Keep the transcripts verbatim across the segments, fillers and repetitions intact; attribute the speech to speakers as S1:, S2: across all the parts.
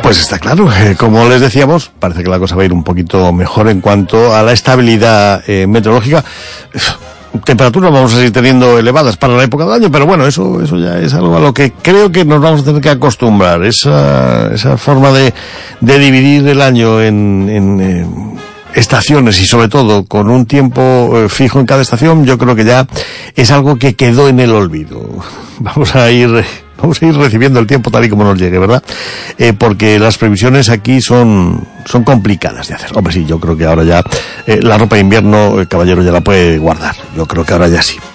S1: Pues está claro, eh, como les decíamos, parece que la cosa va a ir un poquito mejor en cuanto a la estabilidad eh, meteorológica. Temperaturas vamos a seguir teniendo elevadas para la época del año, pero bueno, eso eso ya es algo a lo que creo que nos vamos a tener que acostumbrar. Esa esa forma de, de dividir el año en, en eh, estaciones y sobre todo con un tiempo eh, fijo en cada estación, yo creo que ya es algo que quedó en el olvido. Vamos a ir... Vamos a ir recibiendo el tiempo tal y como nos llegue, ¿verdad? Eh, porque las previsiones aquí son son complicadas de hacer. Hombre, sí, yo creo que ahora ya eh, la ropa de invierno, el caballero ya la puede guardar. Yo creo que ahora ya sí.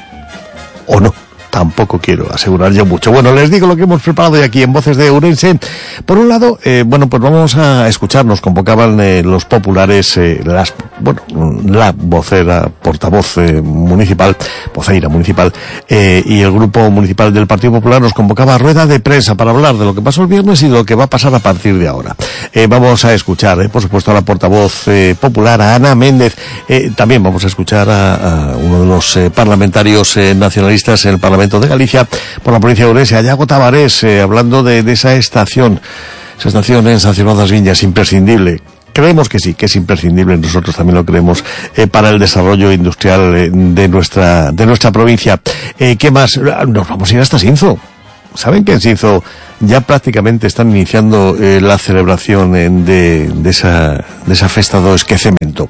S1: ¿O no? Tampoco quiero asegurar yo mucho. Bueno, les digo lo que hemos preparado hoy aquí en Voces de Ourense. Por un lado, eh, bueno, pues vamos a escuchar, nos convocaban eh, los populares, eh, las, bueno, la vocera, portavoz eh, municipal, voceira municipal, eh, y el grupo municipal del Partido Popular nos convocaba a rueda de prensa para hablar de lo que pasó el viernes y de lo que va a pasar a partir de ahora. Eh, vamos a escuchar, eh, por supuesto, a la portavoz eh, popular, a Ana Méndez. Eh, también vamos a escuchar a, a uno de los eh, parlamentarios eh, nacionalistas en el Parlamento de Galicia por la provincia de Ourense, a Iago Tavares, eh, hablando de, de esa estación, esa estación en San Silván das Viñas, imprescindible. Creemos que sí, que es imprescindible, nosotros también lo creemos, eh, para el desarrollo industrial eh, de nuestra de nuestra provincia. Eh, ¿Qué más? Nos vamos a ir hasta Sinzo. ¿Saben que en Sinzo ya prácticamente están iniciando eh, la celebración eh, de, de esa de esa festa do esquecemento?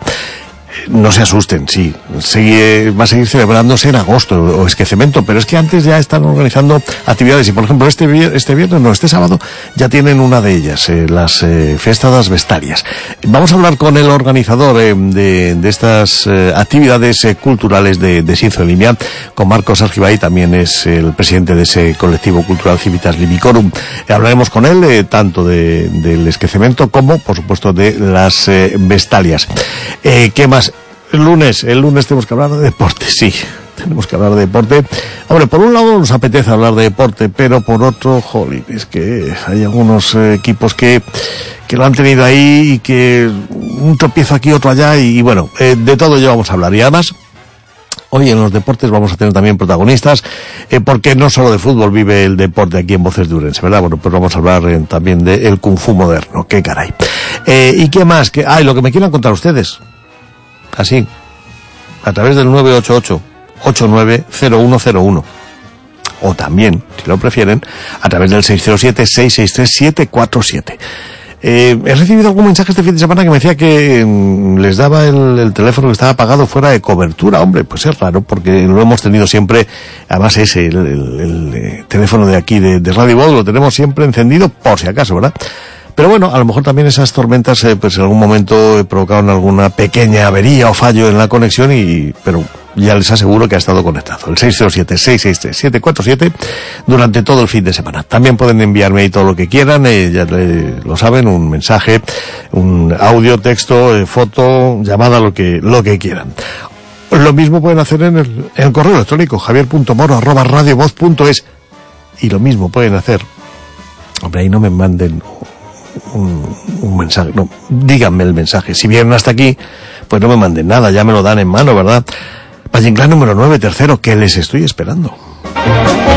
S1: No se asusten, sí, sigue, va a seguir celebrándose en agosto o esquecemento, pero es que antes ya están organizando actividades y, por ejemplo, este este viernes, no, este sábado, ya tienen una de ellas, eh, las eh, Fiestas das Vestarias. Vamos a hablar con el organizador eh, de, de estas eh, actividades eh, culturales de, de Sinzo en línea, con Marcos Argibay, también es el presidente de ese colectivo cultural Civitas Libicorum. Eh, hablaremos con él eh, tanto de, del esquecemento como, por supuesto, de las eh, Vestalias. Eh, ¿Qué más? El lunes, el lunes tenemos que hablar de deporte, sí, tenemos que hablar de deporte. Hombre, por un lado nos apetece hablar de deporte, pero por otro, jolín, es que hay algunos eh, equipos que, que lo han tenido ahí y que un tropiezo aquí, otro allá, y, y bueno, eh, de todo ello vamos a hablar. Y además, hoy en los deportes vamos a tener también protagonistas, eh, porque no solo de fútbol vive el deporte aquí en Voces de Ourense, ¿verdad? Bueno, pues vamos a hablar eh, también del Kung Fu moderno, qué caray. Eh, ¿Y qué más? Que, ah, y lo que me quieran contar ustedes. Así, a través del nueve ocho ocho, ocho nueve cero uno cero uno. O también, si lo prefieren, a través del seis cero siete, seis seis tres, siete cuatro siete. Eh, he recibido algún mensaje este fin de semana que me decía que mm, les daba el, el teléfono que estaba apagado fuera de cobertura. Hombre, pues es raro, porque lo hemos tenido siempre, además ese, el, el, el, el teléfono de aquí de, de Radio Voz, lo tenemos siempre encendido, por si acaso, ¿verdad? Pero bueno, a lo mejor también esas tormentas, eh, pues en algún momento eh, provocaron alguna pequeña avería o fallo en la conexión, y pero ya les aseguro que ha estado conectado. El seis cero siete, seis seis tres, siete cuatro siete durante todo el fin de semana. También pueden enviarme ahí todo lo que quieran, eh, ya eh, lo saben, un mensaje, un audio, texto, eh, foto, llamada, lo que lo que quieran. Lo mismo pueden hacer en el, en el correo electrónico, javier punto moro arroba radiovoz punto es, y lo mismo pueden hacer. Hombre, ahí no me manden Un, un mensaje, no, díganme el mensaje. Si vienen hasta aquí, pues no me manden nada, ya me lo dan en mano, ¿verdad? Valle Inclán número nueve, tercero, que les estoy esperando.